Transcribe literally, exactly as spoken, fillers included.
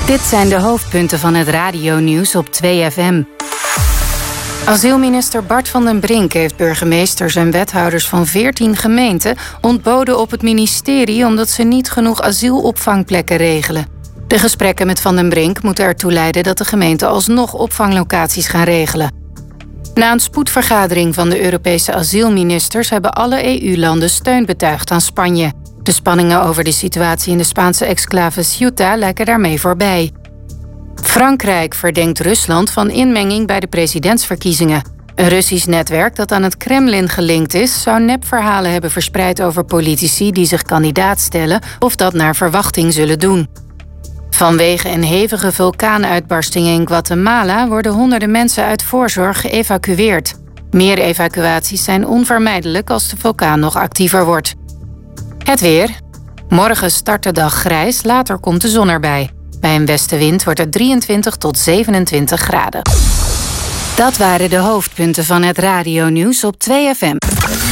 Dit zijn de hoofdpunten van het radionieuws op twee F M. Asielminister Bart van den Brink heeft burgemeesters en wethouders van veertien gemeenten ontboden op het ministerie omdat ze niet genoeg asielopvangplekken regelen. De gesprekken met Van den Brink moeten ertoe leiden dat de gemeenten alsnog opvanglocaties gaan regelen. Na een spoedvergadering van de Europese asielministers hebben alle E U-landen steun betuigd aan Spanje. De spanningen over de situatie in de Spaanse exclave Ceuta lijken daarmee voorbij. Frankrijk verdenkt Rusland van inmenging bij de presidentsverkiezingen. Een Russisch netwerk dat aan het Kremlin gelinkt is, zou nepverhalen hebben verspreid over politici die zich kandidaat stellen of dat naar verwachting zullen doen. Vanwege een hevige vulkaanuitbarsting in Guatemala worden honderden mensen uit voorzorg geëvacueerd. Meer evacuaties zijn onvermijdelijk als de vulkaan nog actiever wordt. Het weer. Morgen start de dag grijs, later komt de zon erbij. Bij een westenwind wordt het drieëntwintig tot zevenentwintig graden. Dat waren de hoofdpunten van het radionieuws op twee F M.